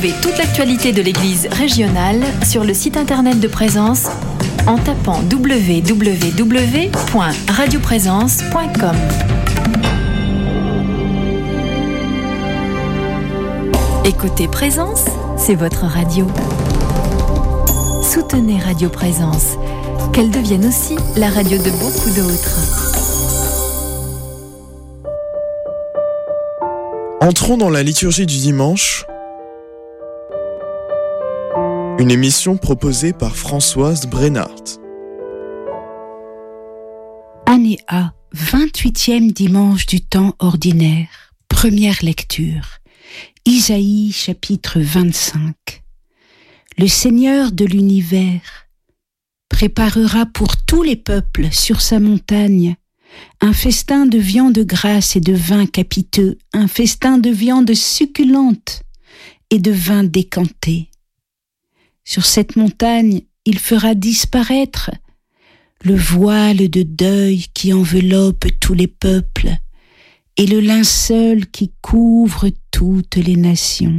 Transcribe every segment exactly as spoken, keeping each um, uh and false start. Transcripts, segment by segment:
Retrouvez toute l'actualité de l'Église régionale sur le site internet de Présence en tapant w w w point radio présence point com. Écoutez Présence, c'est votre radio. Soutenez Radio Présence, qu'elle devienne aussi la radio de beaucoup d'autres. Entrons dans la liturgie du dimanche, une émission proposée par Françoise Brennart. Année A, vingt-huitième dimanche du temps ordinaire, première lecture, Isaïe chapitre vingt-cinq. Le Seigneur de l'univers préparera pour tous les peuples sur sa montagne un festin de viande grasse et de vin capiteux, un festin de viande succulente et de vin décanté. Sur cette montagne, il fera disparaître le voile de deuil qui enveloppe tous les peuples et le linceul qui couvre toutes les nations.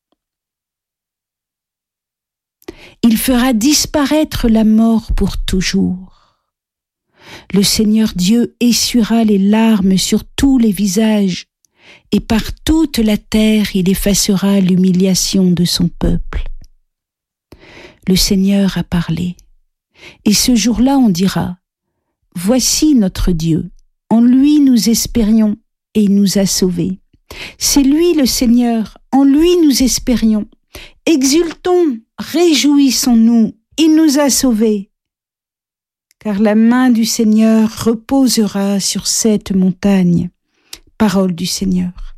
Il fera disparaître la mort pour toujours. Le Seigneur Dieu essuiera les larmes sur tous les visages, et par toute la terre il effacera l'humiliation de son peuple. Le Seigneur a parlé, et ce jour-là on dira, « Voici notre Dieu, en lui nous espérions, et il nous a sauvés. C'est lui le Seigneur, en lui nous espérions. Exultons, réjouissons-nous, il nous a sauvés. » Car la main du Seigneur reposera sur cette montagne. Parole du Seigneur.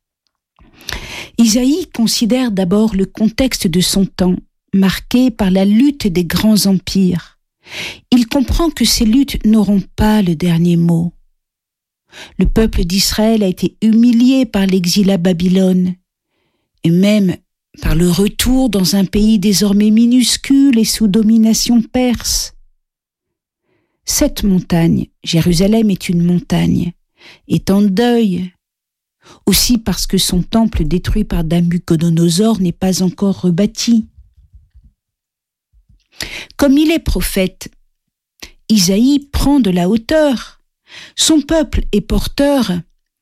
Isaïe considère d'abord le contexte de son temps, marqué par la lutte des grands empires. Il comprend que ces luttes n'auront pas le dernier mot. Le peuple d'Israël a été humilié par l'exil à Babylone, et même par le retour dans un pays désormais minuscule et sous domination perse. Cette montagne, Jérusalem est une montagne, est en deuil, aussi parce que son temple détruit par Nabuchodonosor n'est pas encore rebâti. Comme il est prophète, Isaïe prend de la hauteur. Son peuple est porteur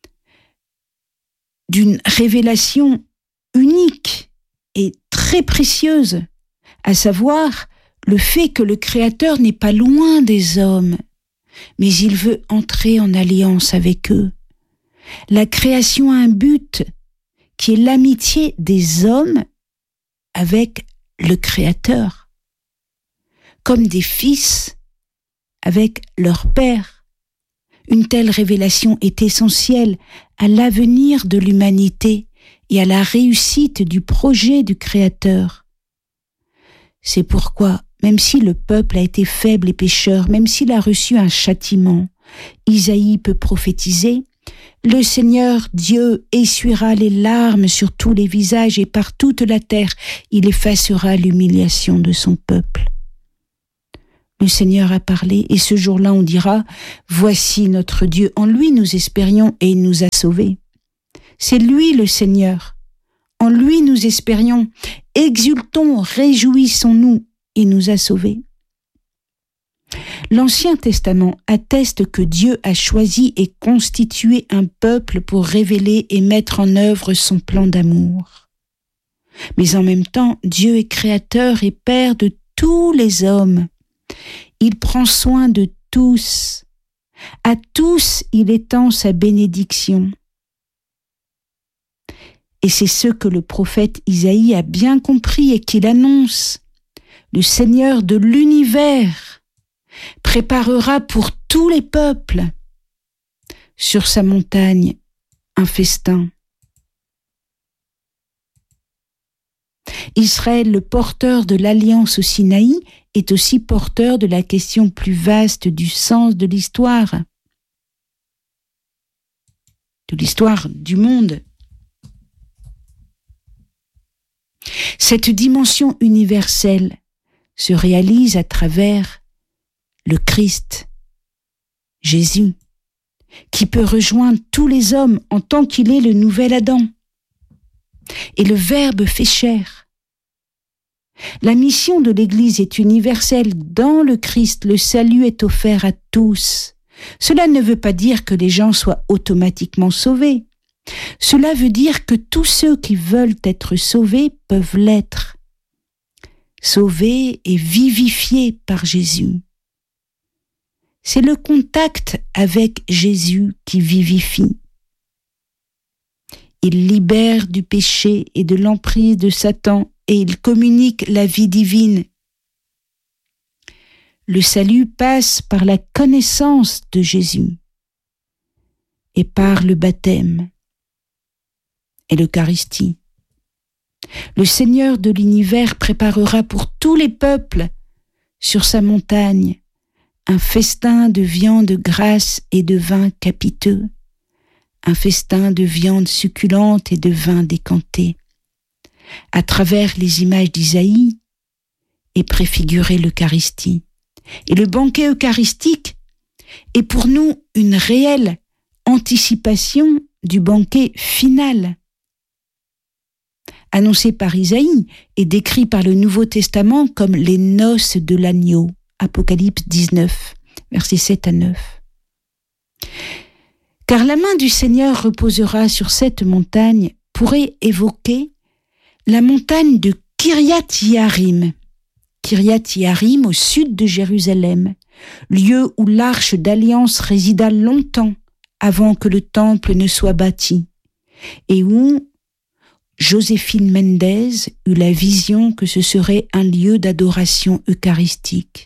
d'une révélation unique et très précieuse, à savoir le fait que le Créateur n'est pas loin des hommes, mais il veut entrer en alliance avec eux. La création a un but qui est l'amitié des hommes avec le Créateur, comme des fils avec leur Père. Une telle révélation est essentielle à l'avenir de l'humanité et à la réussite du projet du Créateur. C'est pourquoi, même si le peuple a été faible et pécheur, même s'il a reçu un châtiment, Isaïe peut prophétiser « Le Seigneur Dieu essuiera les larmes sur tous les visages et par toute la terre, il effacera l'humiliation de son peuple. » Le Seigneur a parlé et ce jour-là on dira « Voici notre Dieu, en lui nous espérions et il nous a sauvés. » C'est lui le Seigneur, en lui nous espérions, exultons, réjouissons-nous. Il nous a sauvés. L'Ancien Testament atteste que Dieu a choisi et constitué un peuple pour révéler et mettre en œuvre son plan d'amour. Mais en même temps, Dieu est créateur et père de tous les hommes. Il prend soin de tous. À tous, il étend sa bénédiction. Et c'est ce que le prophète Isaïe a bien compris et qu'il annonce. Le Seigneur de l'univers préparera pour tous les peuples sur sa montagne un festin. Israël, le porteur de l'alliance au Sinaï, est aussi porteur de la question plus vaste du sens de l'histoire, de l'histoire du monde. Cette dimension universelle se réalise à travers le Christ, Jésus, qui peut rejoindre tous les hommes en tant qu'il est le nouvel Adam. et le Verbe fait chair. La mission de l'Église est universelle. Dans le Christ, le salut est offert à tous. Cela ne veut pas dire que les gens soient automatiquement sauvés. Cela veut dire que tous ceux qui veulent être sauvés peuvent l'être. Sauvés et vivifiés par Jésus. C'est le contact avec Jésus qui vivifie. Il libère du péché et de l'emprise de Satan et il communique la vie divine. Le salut passe par la connaissance de Jésus et par le baptême et l'Eucharistie. Le Seigneur de l'univers préparera pour tous les peuples sur sa montagne un festin de viande grasse et de vin capiteux, un festin de viande succulente et de vin décanté. À travers les images d'Isaïe est préfigurée l'Eucharistie. Et le banquet eucharistique est pour nous une réelle anticipation du banquet final. Annoncé par Isaïe et décrit par le Nouveau Testament comme les noces de l'agneau. Apocalypse dix-neuf, versets sept à neuf. Car la main du Seigneur reposera sur cette montagne pourrait évoquer la montagne de Kiryat-Yarim. Kiryat-Yarim au sud de Jérusalem, lieu où l'arche d'alliance résida longtemps avant que le temple ne soit bâti, et où Joséphine Mendez eut la vision que ce serait un lieu d'adoration eucharistique.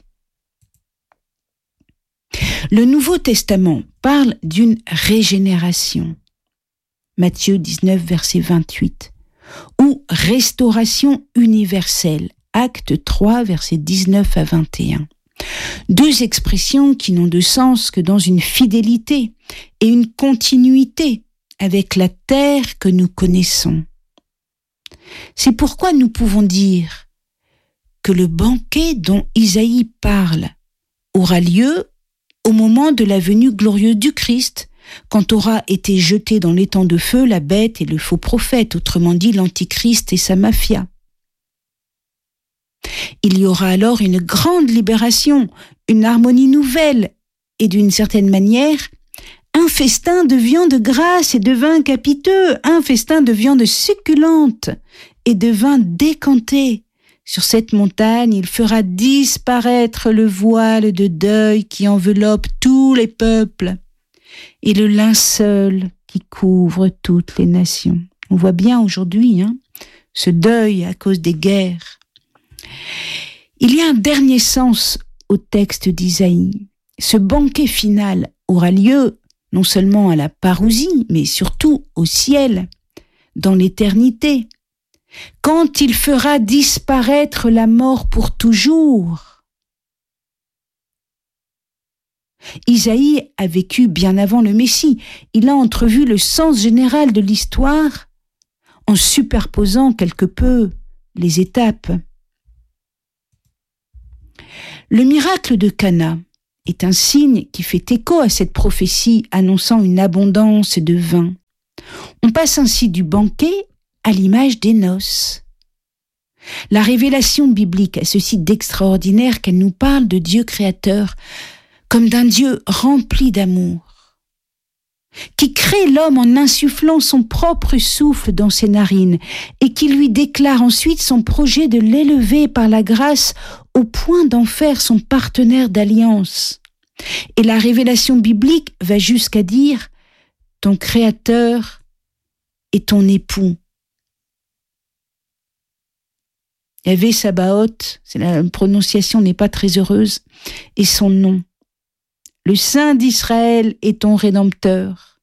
Le Nouveau Testament parle d'une régénération. Matthieu dix-neuf, verset vingt-huit. Ou restauration universelle. Acte trois, versets dix-neuf à vingt et un. Deux expressions qui n'ont de sens que dans une fidélité et une continuité avec la terre que nous connaissons. C'est pourquoi nous pouvons dire que le banquet dont Isaïe parle aura lieu au moment de la venue glorieuse du Christ, quand aura été jeté dans l'étang de feu la bête et le faux prophète, autrement dit l'antichrist et sa mafia. Il y aura alors une grande libération, une harmonie nouvelle et d'une certaine manière, un festin de viande grasse et de vin capiteux, un festin de viande succulente et de vin décanté. Sur cette montagne, il fera disparaître le voile de deuil qui enveloppe tous les peuples et le linceul qui couvre toutes les nations. On voit bien aujourd'hui hein, ce deuil à cause des guerres. Il y a un dernier sens au texte d'Isaïe. Ce banquet final aura lieu non seulement à la parousie, mais surtout au ciel, dans l'éternité, quand il fera disparaître la mort pour toujours. Isaïe a vécu bien avant le Messie. Il a entrevu le sens général de l'histoire en superposant quelque peu les étapes. Le miracle de Cana est un signe qui fait écho à cette prophétie annonçant une abondance de vin. On passe ainsi du banquet à l'image des noces. La révélation biblique a ceci d'extraordinaire qu'elle nous parle de Dieu créateur comme d'un Dieu rempli d'amour, qui crée l'homme en insufflant son propre souffle dans ses narines et qui lui déclare ensuite son projet de l'élever par la grâce au point d'en faire son partenaire d'alliance. Et la révélation biblique va jusqu'à dire « ton créateur est ton époux ». Yahvé Sabaoth, c'est la prononciation n'est pas très heureuse, et son nom. Le Saint d'Israël est ton Rédempteur.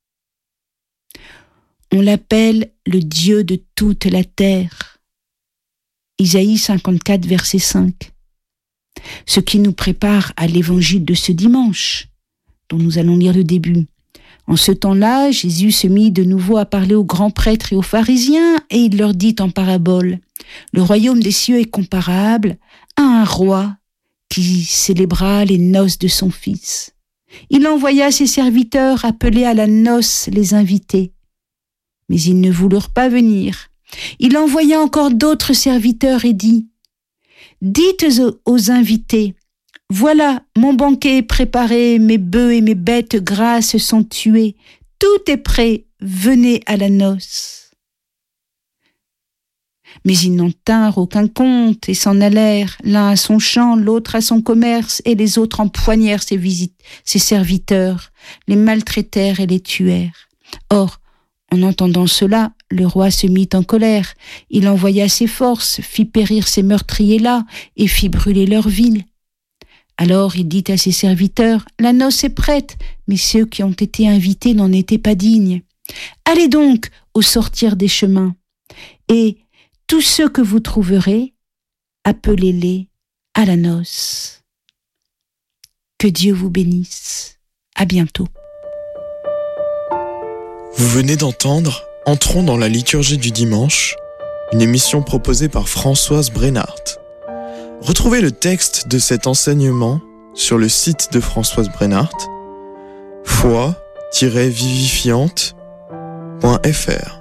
On l'appelle le Dieu de toute la terre. Isaïe cinquante-quatre, verset cinq. Ce qui nous prépare à l'évangile de ce dimanche, dont nous allons lire le début. En ce temps-là, Jésus se mit de nouveau à parler aux grands prêtres et aux pharisiens, et il leur dit en parabole, « Le royaume des cieux est comparable à un roi qui célébra les noces de son fils. Il envoya ses serviteurs appeler à la noce les invités. Mais ils ne voulurent pas venir, Il envoya encore d'autres serviteurs et dit « Dites aux, aux invités, voilà, mon banquet est préparé, mes bœufs et mes bêtes grasses sont tués, tout est prêt, venez à la noce. » Mais ils n'en tinrent aucun compte et s'en allèrent, l'un à son champ, l'autre à son commerce, et les autres empoignèrent ses, visit- ses serviteurs, les maltraitèrent et les tuèrent. Or, en entendant cela, le roi se mit en colère. Il envoya ses forces, fit périr ces meurtriers-là et fit brûler leur ville. Alors il dit à ses serviteurs, « La noce est prête, mais ceux qui ont été invités n'en étaient pas dignes. Allez donc au sortir des chemins, et tous ceux que vous trouverez, appelez-les à la noce. » Que Dieu vous bénisse. À bientôt. Vous venez d'entendre Entrons dans la liturgie du dimanche, une émission proposée par Françoise Brenhardt. Retrouvez le texte de cet enseignement sur le site de Françoise Brenhardt, foi tiret vivifiante point f r.